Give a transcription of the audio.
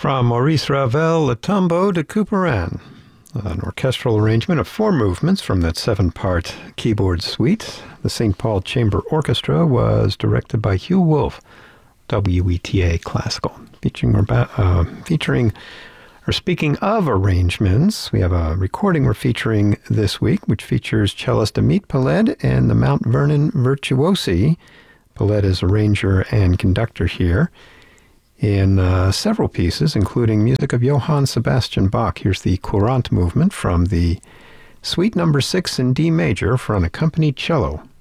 From Maurice Ravel, Le Tombeau de Couperin, an orchestral arrangement of 4 movements from that 7-part keyboard suite. The St. Paul Chamber Orchestra was directed by Hugh Wolf, WETA Classical. Speaking of arrangements, we have a recording we're featuring this week, which features cellist Amit Peled and the Mount Vernon Virtuosi. Peled is arranger and conductor here in several pieces, including music of Johann Sebastian Bach. Here's the Courant movement from the Suite No. 6 in D major for unaccompanied cello.